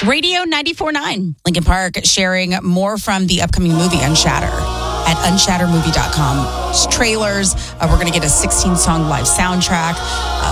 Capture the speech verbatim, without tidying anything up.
Radio ninety-four point nine. Lincoln Park sharing more from the upcoming movie Unshatter at unshatter movie dot com. Trailers. Uh, we're going to get a sixteen-song live soundtrack. Uh,